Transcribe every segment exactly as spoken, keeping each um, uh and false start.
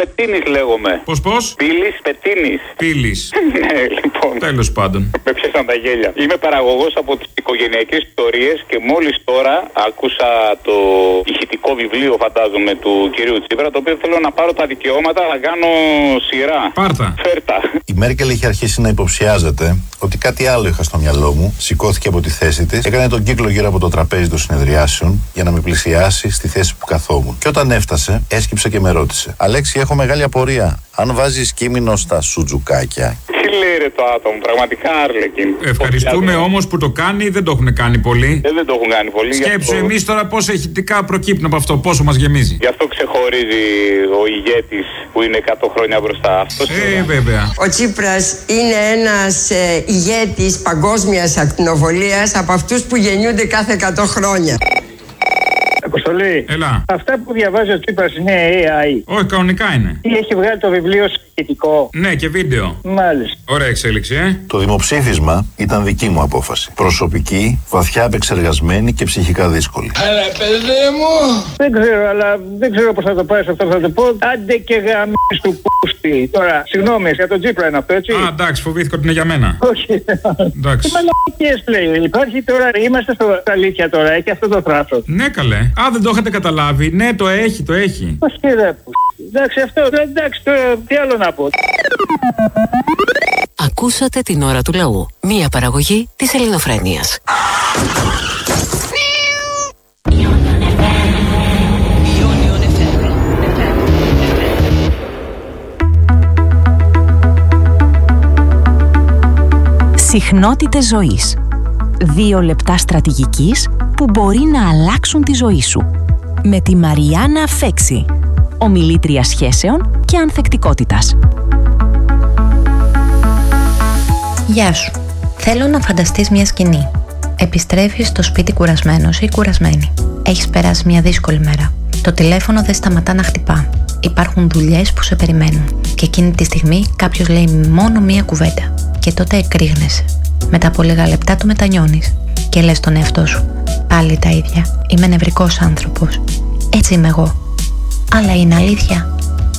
Πετίνης λέγομαι. Πώς, πώς? Πύλης Πετίνης. Πύλης. Ναι, λοιπόν. Τέλος πάντων. Με πιάσαν τα γέλια. Είμαι παραγωγός από τις οικογενειακές ιστορίες και μόλις τώρα άκουσα το ηχητικό βιβλίο, φαντάζομαι, του κυρίου Τσίπρα, το οποίο θέλω να πάρω τα δικαιώματα να κάνω σειρά. Πάρτα. Φέρτα. Η Μέρκελ είχε αρχίσει να υποψιάζεται ότι κάτι άλλο είχα στο μυαλό μου. Σηκώθηκε από τη θέση της, έκανε τον κύκλο γύρω από το τραπέζι των συνεδριάσεων για να με πλησιάσει στη θέση που καθόμουν. Και όταν έφτασε, έσκυψε και με ρώτησε: Αλέξη, έχω μεγάλη απορία. Αν βάζεις κείμενο στα σουτζουκάκια. Τι λέει ρε το άτομο, πραγματικά άρλεκιν. Ευχαριστούμε όμως που το κάνει, δεν το έχουν κάνει πολύ. Ε, δεν το έχουν κάνει πολύ. Σκέψου αυτό... εμείς τώρα πόσα ηχητικά προκύπτουν από αυτό, πόσο μας γεμίζει. Γι' αυτό ξεχωρίζει ο ηγέτης που είναι εκατό χρόνια μπροστά. Αυτός ε, βέβαια. Ο Τσίπρας είναι ένας ε, ηγέτης παγκόσμιας ακτινοβολίας από αυτούς που γεννιούνται κάθε εκατό χρόνια. Αποστολή. Έλα. Αυτά που διαβάζει ο Τσίπρας είναι έι άι. Όχι, κανονικά είναι. Ή έχει βγάλει το βιβλίο σχετικό. Ναι, και βίντεο. Μάλιστα. Ωραία εξέλιξη, ε. Το δημοψήφισμα ήταν δική μου απόφαση. Προσωπική, βαθιά επεξεργασμένη και ψυχικά δύσκολη. Αλλά παιδί μου! Δεν ξέρω, αλλά δεν ξέρω πώς θα το πάρεις αυτό. Θα το πω. Άντε και γαμίς του πούστη. Τώρα, συγγνώμη, για τον Τσίπρα είναι αυτό, έτσι. Α, εντάξει, φοβήθηκα ότι είναι για μένα. Όχι. Εντάξει. Τι μαλακίες λέει. Υπάρχει τώρα, είμαστε στο αλήθεια τώρα, έχει αυτό το θράσος. Ναι, καλέ. Α, δεν το είχατε καταλάβει. Ναι, το έχει, το έχει. Όχι, ρε πούστη. Εντάξει, αυτό, εντάξει, τώρα, τι άλλο να πω. Ακούσατε την ώρα του λαού. Μία παραγωγή της Ελληνοφρένειας. Συχνότητες ζωής. Δύο λεπτά στρατηγικής που μπορεί να αλλάξουν τη ζωή σου. Με τη Μαριάννα Φέξη, ομιλήτρια σχέσεων και ανθεκτικότητας. Γεια σου. Θέλω να φανταστείς μια σκηνή. Επιστρέφεις στο σπίτι κουρασμένος ή κουρασμένη. Έχεις περάσει μια δύσκολη μέρα. Το τηλέφωνο δεν σταματά να χτυπά. Υπάρχουν δουλειές που σε περιμένουν. Και εκείνη τη στιγμή κάποιος λέει μόνο μια κουβέντα. Και τότε εκρήγνεσαι. Μετά από λίγα λεπτά το μετανιώνεις. Και λες στον εαυτό σου: πάλι τα ίδια. Είμαι νευρικός άνθρωπος. Έτσι είμαι εγώ. Αλλά είναι αλήθεια?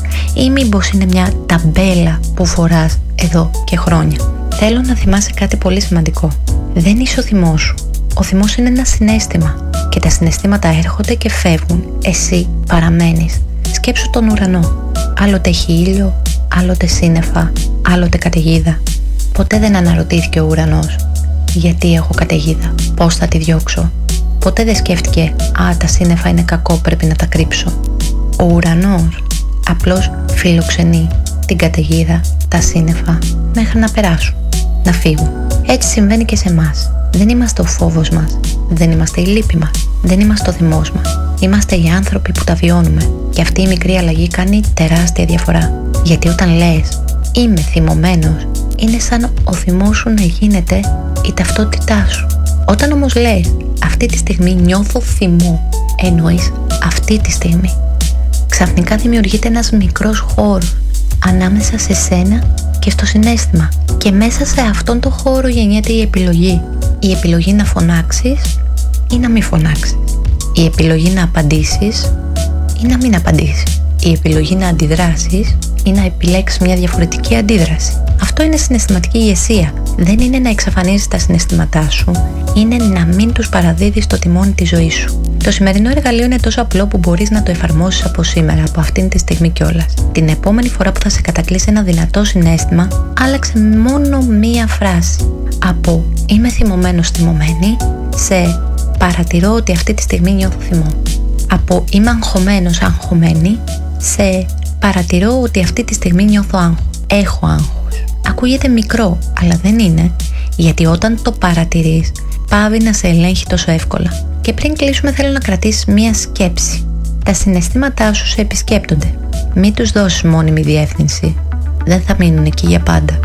Ή μήπως είναι μια ταμπέλα που φοράς εδώ και χρόνια? Θέλω να θυμάσαι κάτι πολύ σημαντικό. Δεν είσαι ο θυμός σου. Ο θυμός είναι ένα συναίσθημα. Και τα συναισθήματα έρχονται και φεύγουν. Εσύ παραμένεις. Σκέψου τον ουρανό. Άλλοτε έχει ήλιο, άλλοτε σύννεφα, άλλοτε καταιγίδα. Ποτέ δεν αναρωτήθηκε ο ουρανός: γιατί έχω καταιγίδα, πώς θα τη διώξω? Ποτέ δεν σκέφτηκε: α, τα σύννεφα είναι κακό, πρέπει να τα κρύψω. Ο ουρανός απλώς φιλοξενεί την καταιγίδα, τα σύννεφα, μέχρι να περάσουν, να φύγουν. Έτσι συμβαίνει και σε εμάς. Δεν είμαστε ο φόβος μας, δεν είμαστε η λύπη μας, δεν είμαστε ο θυμός μας. Είμαστε οι άνθρωποι που τα βιώνουμε. Και αυτή η μικρή αλλαγή κάνει τεράστια διαφορά. Γιατί όταν λες είμαι θυμωμένος, είναι σαν ο θυμός σου να γίνεται η ταυτότητά σου. Όταν όμως λες αυτή τη στιγμή νιώθω θυμό, εννοείς αυτή τη στιγμή. Ξαφνικά δημιουργείται ένας μικρός χώρος ανάμεσα σε σένα και στο συναίσθημα. Και μέσα σε αυτόν τον χώρο γεννιέται η επιλογή. Η επιλογή να φωνάξεις ή να μην φωνάξεις. Η επιλογή να απαντήσεις ή να μην απαντήσεις. Η επιλογή να αντιδράσεις ή να επιλέξεις μια διαφορετική αντίδραση. Αυτό είναι συναισθηματική ηγεσία. Δεν είναι να εξαφανίζεις τα συναισθήματά σου, είναι να μην τους παραδίδεις στο τιμόνι της ζωής σου. Το σημερινό εργαλείο είναι τόσο απλό που μπορείς να το εφαρμόσεις από σήμερα, από αυτήν τη στιγμή κιόλας. Την επόμενη φορά που θα σε κατακλείσει ένα δυνατό συναίσθημα, άλλαξε μόνο μία φράση. Από είμαι θυμωμένος, θυμωμένη, σε παρατηρώ ότι αυτή τη στιγμή νιώθω θυμό. Από είμαι αγχωμένος, αγχωμένη, σε παρατηρώ ότι αυτή τη στιγμή νιώθω άγχος. Έχω άγχος. Ακούγεται μικρό, αλλά δεν είναι, γιατί όταν το παρατηρείς, πάβει να σε ελέγχει τόσο εύκολα. Και πριν κλείσουμε, θέλω να κρατήσεις μία σκέψη. Τα συναισθήματά σου σε επισκέπτονται. Μην τους δώσεις μόνιμη διεύθυνση. Δεν θα μείνουν εκεί για πάντα.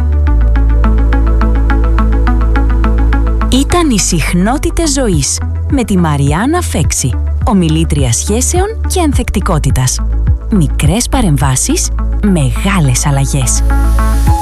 Ήταν οι συχνότητες ζωής με τη Μαριάννα Φέξη, ομιλήτρια σχέσεων και ανθεκτικότητας. Μικρές παρεμβάσεις, μεγάλες αλλαγές.